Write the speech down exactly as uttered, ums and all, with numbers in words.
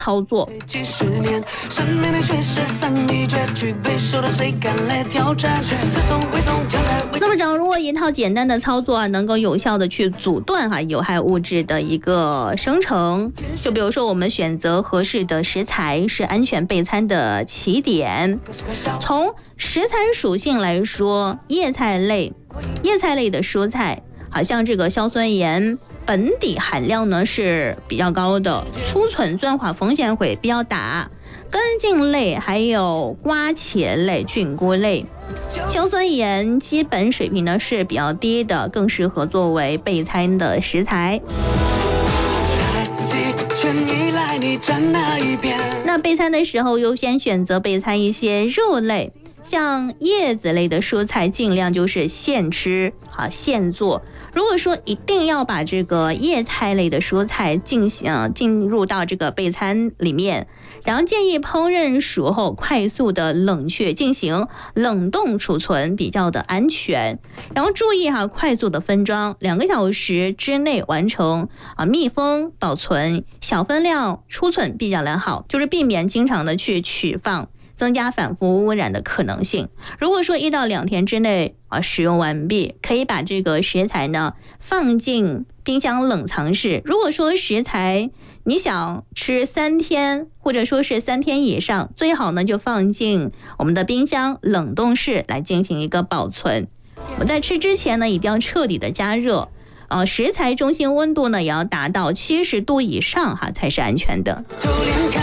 操作。那么掌握一套简单的操作啊，能够有效的去阻断哈、啊、有害物质的一个生成。就比如说我们选择合适的食材是安全备餐的起点。从食材属性来说，叶菜类叶菜类的蔬菜好像这个硝酸盐苯底含量呢是比较高的，粗存酸化风险会比较大。根茎类还有瓜茄类、菌菇类，硝酸盐基本水平呢是比较低的，更适合作为备餐的食材。那备餐的时候优先选择备餐一些肉类，像叶子类的蔬菜尽量就是现吃好现做。如果说一定要把这个叶菜类的蔬菜进行进入到这个备餐里面，然后建议烹饪熟后快速的冷却进行冷冻储存比较的安全，然后注意哈、啊、快速的分装，两个小时之内完成啊密封保存，小分量储存比较良好，就是避免经常的去取放，增加反复污染的可能性。如果说一到两天之内啊使用完毕，可以把这个食材呢放进冰箱冷藏室。如果说食材你想吃三天或者说是三天以上，最好呢就放进我们的冰箱冷冻室来进行一个保存。我在吃之前呢一定要彻底的加热，呃，食材中心温度呢也要达到七十度以上哈才是安全的。